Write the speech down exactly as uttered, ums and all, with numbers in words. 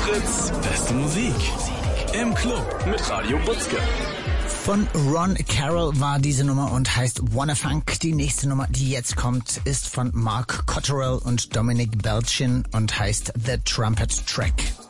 Fritz, beste Musik. Im Club mit Radio Butzke. Von Ron Carroll war diese Nummer und heißt Wanna Funk. Die nächste Nummer, die jetzt kommt, ist von Mark Cottrell und Dominic Belchin und heißt The Trumpet Track.